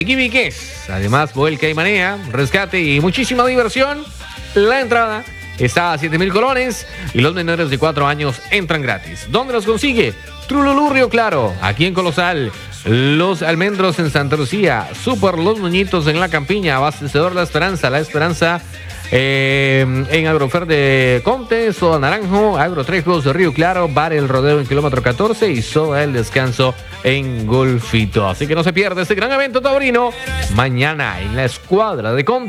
Quibiques. Además, vuelca y manea, rescate y muchísima diversión. La entrada está a 7,000 colones y los menores de 4 años entran gratis. ¿Dónde los consigue? Trululú, Río Claro, aquí en Colosal. Los Almendros en Santa Lucía. Super Los Muñitos en La Campiña. Abastecedor La Esperanza. La Esperanza en Agrofer de Conte, Soda Naranjo, Agrotrejos de Río Claro, Bar El Rodeo en kilómetro 14 y Soda El Descanso en Golfito. Así que no se pierda este gran evento taurino mañana en la escuadra de Conte.